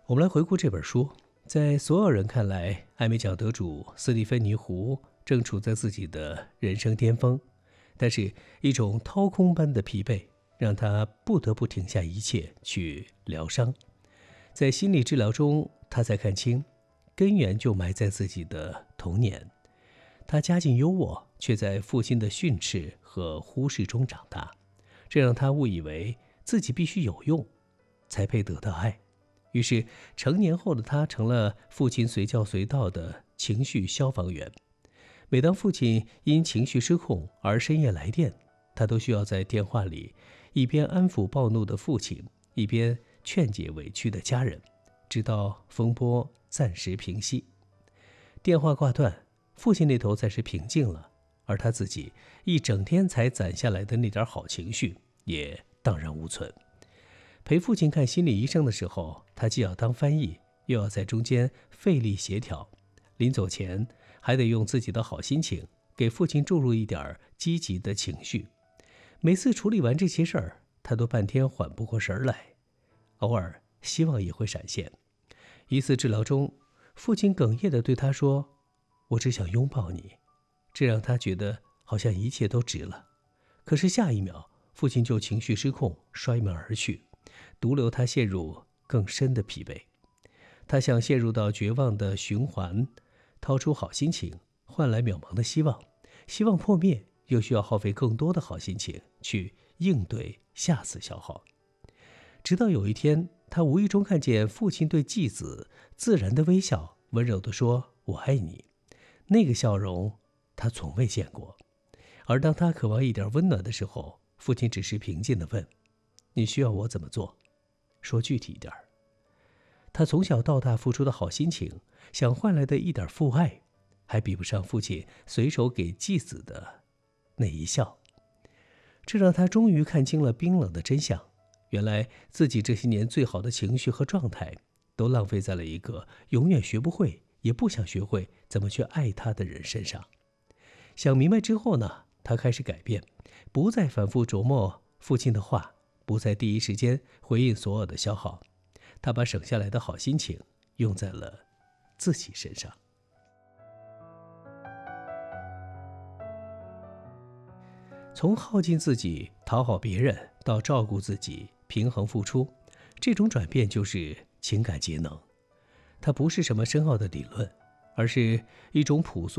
我们来回顾这本书，在所有人看来，艾美奖得主斯蒂芬妮·胡正处在自己的人生巅峰，但是一种掏空般的疲惫让他不得不停下一切去疗伤。在心理治疗中，他才看清根源就埋在自己的童年。他家境优渥，却在父亲的训斥和忽视中长大，这让他误以为自己必须有用才配得到爱。于是成年后的他成了父亲随叫随到的情绪消防员。每当父亲因情绪失控而深夜来电，他都需要在电话里一边安抚暴怒的父亲，一边劝解委屈的家人，直到风波暂时平息。电话挂断，父亲那头暂时平静了，而他自己一整天才攒下来的那点好情绪也荡然无存。陪父亲看心理医生的时候，他既要当翻译，又要在中间费力协调，临走前还得用自己的好心情给父亲注入一点积极的情绪。每次处理完这些事儿，他都半天缓不过神来，偶尔希望也会闪现。一次治疗中，父亲哽咽地对他说：“我只想拥抱你。”这让他觉得好像一切都值了。可是下一秒，父亲就情绪失控，摔门而去，独留他陷入更深的疲惫。他想陷入到绝望的循环，掏出好心情换来渺茫的希望，希望破灭又需要耗费更多的好心情去应对下次消耗。直到有一天，他无意中看见父亲对继子自然的微笑，温柔地说：“我爱你。”那个笑容他从未见过。而当他渴望一点温暖的时候，父亲只是平静地问：“你需要我怎么做？说具体一点。”他从小到大付出的好心情，想换来的一点父爱，还比不上父亲随手给继子的那一笑。这让他终于看清了冰冷的真相，原来自己这些年最好的情绪和状态，都浪费在了一个永远学不会也不想学会怎么去爱他的人身上。想明白之后呢，他开始改变，不再反复琢磨父亲的话，不在第一时间回应所有的消耗。他把省下来的好心情用在了自己身上。从耗尽自己讨好别人到照顾自己平衡付出，这种转变就是情感节能。它不是什么深奥的理论，而是一种朴素